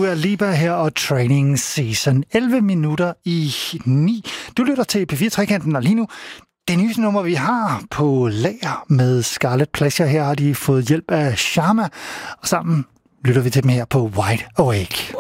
Dua Lipa her og Training Season. 11 minutter i 9. Du lytter til P4-trekanten, og lige nu, det nye nummer, vi har på lager med Scarlet Pleasure. Her har de fået hjælp af Sharma, og sammen lytter vi til dem her på Wide Awake.